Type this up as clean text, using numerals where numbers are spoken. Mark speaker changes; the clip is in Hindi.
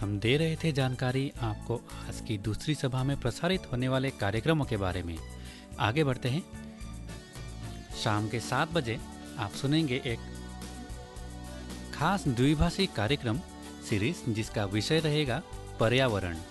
Speaker 1: हम दे रहे थे जानकारी आपको आज की दूसरी सभा में प्रसारित होने वाले कार्यक्रमों के बारे में। आगे बढ़ते हैं। शाम के 7 बजे आप सुनेंगे एक खास द्विभाषी कार्यक्रम सीरीज जिसका विषय रहेगा पर्यावरण।